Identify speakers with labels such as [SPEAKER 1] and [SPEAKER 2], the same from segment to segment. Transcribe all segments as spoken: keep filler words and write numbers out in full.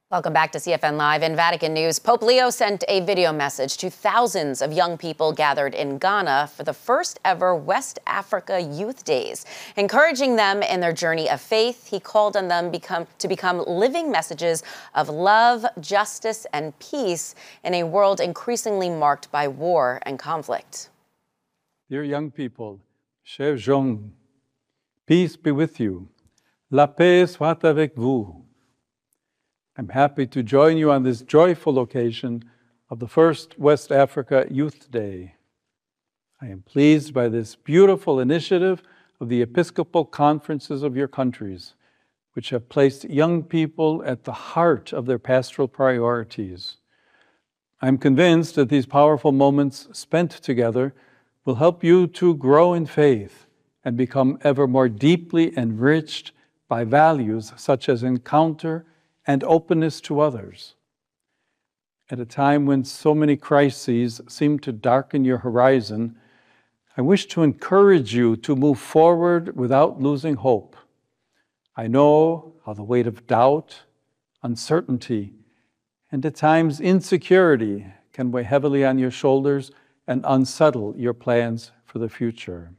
[SPEAKER 1] Welcome back to C F N Live. In Vatican News, Pope Leo sent a video message to thousands of young people gathered in Ghana for the first ever West Africa Youth Days. Encouraging them in their journey of faith, he called on them become, to become living messages of love, justice, and peace in a world increasingly marked by war and conflict.
[SPEAKER 2] Dear young people, chers jeunes, peace be with you. La paix soit avec vous. I'm happy to join you on this joyful occasion of the first West Africa Youth Day. I am pleased by this beautiful initiative of the Episcopal conferences of your countries, which have placed young people at the heart of their pastoral priorities. I'm convinced that these powerful moments spent together will help you to grow in faith and become ever more deeply enriched by values such as encounter and openness to others. At a time when so many crises seem to darken your horizon, I wish to encourage you to move forward without losing hope. I know how the weight of doubt, uncertainty, and at times insecurity can weigh heavily on your shoulders and unsettle your plans for the future.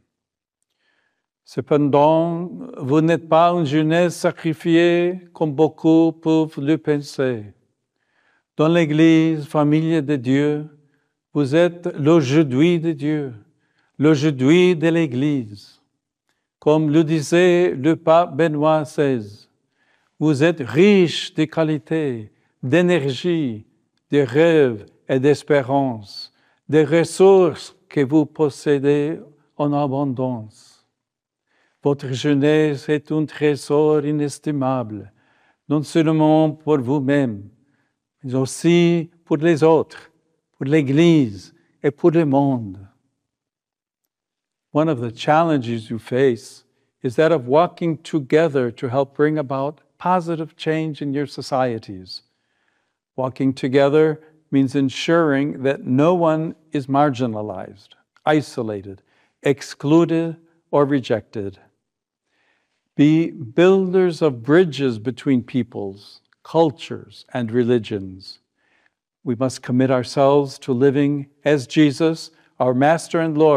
[SPEAKER 2] Cependant, vous n'êtes pas une jeunesse sacrifiée comme beaucoup peuvent le penser. Dans l'Église, famille de Dieu, vous êtes l'aujourd'hui de Dieu, l'aujourd'hui de l'Église. Comme le disait le pape Benoît seize, vous êtes riche de qualités, d'énergie, de rêves et d'espérance, des ressources que vous possédez en abondance. Votre jeunesse est un trésor inestimable, non seulement pour vous-même, mais aussi pour les autres, pour l'Église et pour le monde. One of the challenges you face is that of walking together to help bring about positive change in your societies. Walking together means ensuring that no one is marginalized, isolated, excluded, or rejected. Be builders of bridges between peoples, cultures, and religions. We must commit ourselves to living as Jesus, our Master and Lord,